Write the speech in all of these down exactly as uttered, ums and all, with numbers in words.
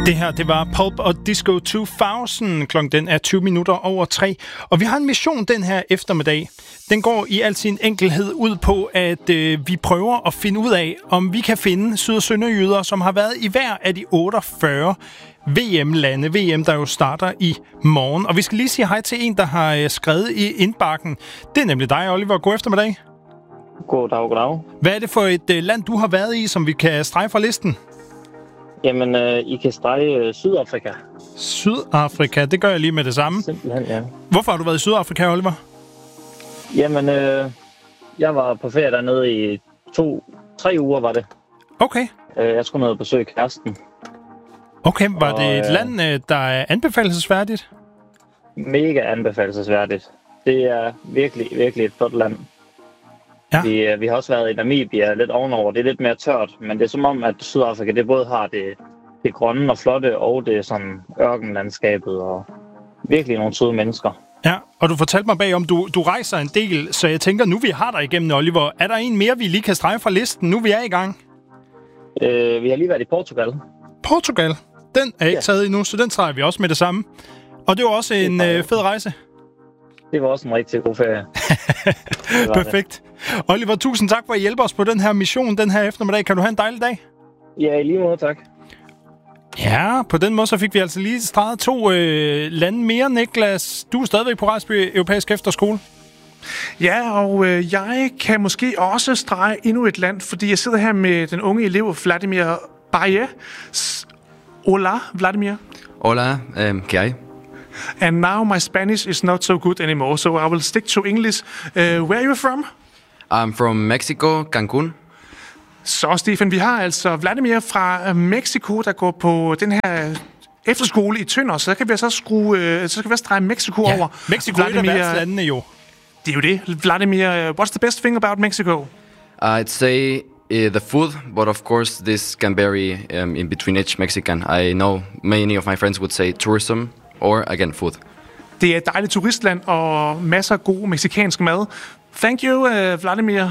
Det her, det var Pulp og Disco to tusind. Klokken den er tyve minutter over tre. Og vi har en mission den her eftermiddag. Den går i al sin enkelhed ud på, at øh, vi prøver at finde ud af, om vi kan finde syd- og sønderjyder, som har været i hver af de otteogfyrre V M-lande. V M, der jo starter i morgen. Og vi skal lige sige hej til en, der har øh, skrevet i indbakken. Det er nemlig dig, Oliver. God eftermiddag. Goddag, goddag. Hvad er det for et øh, land, du har været i, som vi kan strege fra listen? Jamen, øh, I kan strege øh, Sydafrika. Sydafrika, det gør jeg lige med det samme. Simpelthen, ja. Hvorfor har du været i Sydafrika, Oliver? Jamen, øh, jeg var på ferie dernede i to, tre uger, var det. Okay. Øh, jeg skulle ned og besøge kæresten. Okay, var og, det et øh, land, der er anbefalelsesværdigt? Mega anbefalelsesværdigt. Det er virkelig, virkelig et flot land. Ja. Vi, øh, vi har også været i Namibia lidt ovenover. Det er lidt mere tørt, men det er som om, at Sydafrika det både har det, det grønne og flotte, og det sådan ørkenlandskabet, og virkelig nogle søde mennesker. Ja, og du fortalte mig bagom, du, du rejser en del, så jeg tænker, nu vi har dig igennem, Oliver, er der en mere, vi lige kan strege fra listen, nu vi er i gang? Øh, vi har lige været i Portugal. Portugal, den er ikke ja. taget endnu, så den streger vi også med det samme. Og det var også en øh, fed rejse. Det var også en rigtig god ferie. Perfekt. Det. Oliver, tusind tak for at hjælpe os på den her mission den her eftermiddag. Kan du have en dejlig dag? Ja, i lige måde, tak. Ja, på den måde så fik vi altså lige streget to øh, lande mere. Niklas, du er stadigvæk på Rejsby Europæisk Efterskole. Ja, og øh, jeg kan måske også strege endnu et land, fordi jeg sidder her med den unge elev Vladimir Baye. Hola, Vladimir. Hola, um, ¿qué hay? And now my Spanish is not so good anymore, so I will stick to English. Uh, where are you from? I'm from Mexico, Cancun. Så Stefan, vi har altså Vladimir fra Mexico, der går på den her efterskole i Tønder, så kan vi så skrue, så kan vi strege Mexico ja, over. Mexico er et af værtslandene jo. Det er jo det. Vladimir, what's the best thing about Mexico? I'd say uh, the food, but of course this can vary um, in between each Mexican. I know many of my friends would say tourism or again food. Det er et dejligt turistland og masser af god mexicansk mad. Thank you, uh, Vladimir.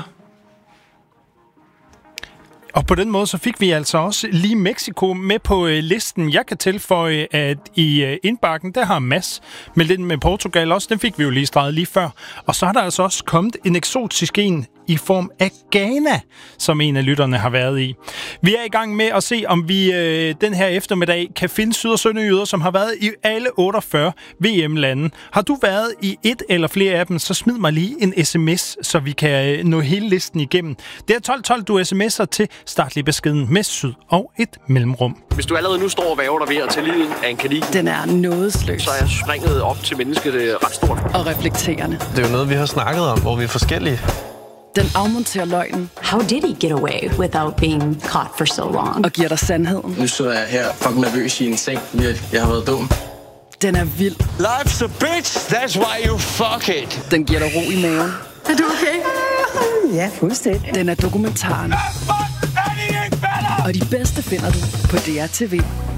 Og på den måde så fik vi altså også lige Mexico med på øh, listen. Jeg kan tilføje, at i øh, indbakken, der har Mads meldt ind med Portugal også. Den fik vi jo lige streget lige før. Og så er der altså også kommet en eksotisk en i form af Ghana, som en af lytterne har været i. Vi er i gang med at se, om vi øh, den her eftermiddag kan finde syd- og sønderjyder, som har været i alle otteogfyrre V M-lande. Har du været i et eller flere af dem, så smid mig lige en sms, så vi kan øh, nå hele listen igennem. Det er tolv tolv, du sms'er til startlig beskeden med syd og et mellemrum. Hvis du allerede nu står og væver dig ved at tage livet af en kanin, den er nådesløs. Så er jeg springet op til mennesket ret stort. Og reflekterende. Det er jo noget, vi har snakket om, hvor vi er forskellige. Den afmonterer løgnen. How did he get away without being caught for so long? Og giver dig sandheden. Nu sidder jeg her fucking nervøs i en seng. Jeg har været dum. Den er vild. Life's a bitch, that's why you fuck it. Den giver dig ro i maven. Er du okay? Ja, fuldstændig. Den er dokumentaren. Og de bedste finder du på D R T V.